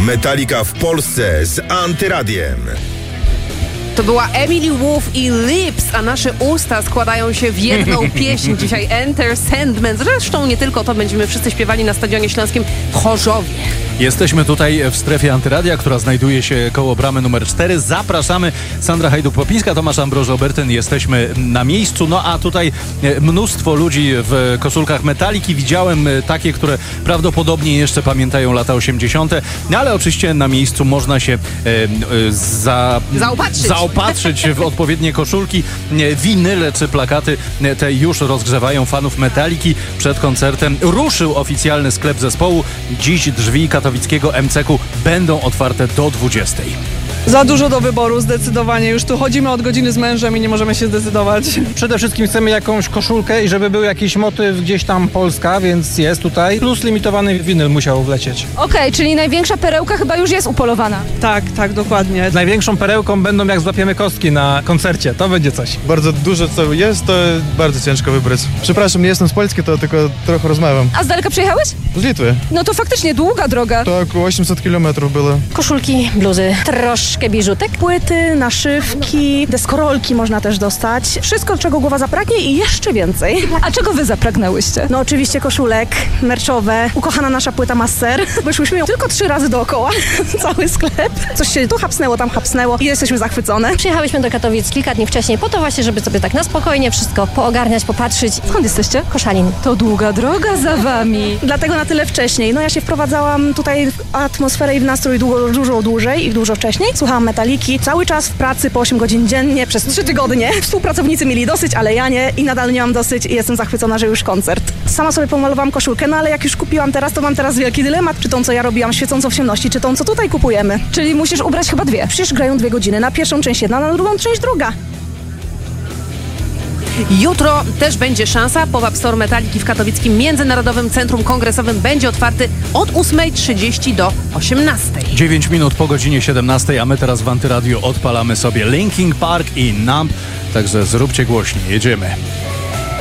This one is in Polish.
Metallica w Polsce z Antyradiem. To była Emily Wolf i Lips, a nasze usta składają się w jedną pieśń. Dzisiaj Enter Sandman. Zresztą nie tylko to, będziemy wszyscy śpiewali na Stadionie Śląskim w Chorzowie. Jesteśmy tutaj w strefie Antyradia, która znajduje się koło bramy numer 4. Zapraszamy. Sandra Hajduk-Popińska, Tomasz Ambroż-Obertyn. Jesteśmy na miejscu. No a tutaj mnóstwo ludzi w koszulkach Metalliki. Widziałem takie, które prawdopodobnie jeszcze pamiętają lata 80. No ale oczywiście na miejscu można się zaopatrzyć w odpowiednie koszulki. Winyle czy plakaty te już rozgrzewają fanów Metalliki. Przed koncertem ruszył oficjalny sklep zespołu. Dziś drzwi katowickiego MCK będą otwarte do 20. Za dużo do wyboru, zdecydowanie. Już tu chodzimy od godziny z mężem i nie możemy się zdecydować. Przede wszystkim chcemy jakąś koszulkę i żeby był jakiś motyw gdzieś tam Polska, więc jest tutaj. Plus limitowany winyl musiał wlecieć. Okej, czyli największa perełka chyba już jest upolowana. Tak, dokładnie. Największą perełką będą jak złapiemy kostki na koncercie. To będzie coś. Bardzo dużo co jest, to bardzo ciężko wybrać. Przepraszam, nie jestem z Polski, to tylko trochę rozmawiam. A z daleka przyjechałeś? Z Litwy. No to faktycznie długa droga. To około 800 kilometrów było. Koszulki, bluzy, troszkę biżutek. Płyty, naszywki, deskorolki można też dostać. Wszystko, czego głowa zapragnie i jeszcze więcej. A czego wy zapragnęłyście? No oczywiście koszulek, merczowe, ukochana nasza płyta Master. Wyszłyśmy ją tylko 3 razy dookoła, cały sklep. Coś się tu hapsnęło, tam hapsnęło i jesteśmy zachwycone. Przyjechałyśmy do Katowic kilka dni wcześniej po to właśnie, żeby sobie tak na spokojnie wszystko poogarniać, popatrzeć. Skąd jesteście? Koszalin. To długa droga za wami. Dlatego na tyle wcześniej. No ja się wprowadzałam tutaj w atmosferę i w nastrój dużo dłużej i dużo wcześniej. Słuchałam Metalliki. Cały czas w pracy po 8 godzin dziennie przez 3 tygodnie. Współpracownicy mieli dosyć, ale ja nie i nadal nie mam dosyć i jestem zachwycona, że już koncert. Sama sobie pomalowałam koszulkę, no ale jak już kupiłam teraz, to mam teraz wielki dylemat, czy tą, co ja robiłam świecącą w ciemności, czy tą, co tutaj kupujemy. Czyli musisz ubrać chyba 2. Przecież grają 2 godziny, na pierwszą część jedna, na drugą część druga. Jutro też będzie szansa. Pop-up store Metalliki w Katowickim Międzynarodowym Centrum Kongresowym będzie otwarty od 8:30 do 18:00. 9 minut po godzinie 17, a my teraz w Antyradiu odpalamy sobie Linkin Park i Numb. Także zróbcie głośniej, jedziemy.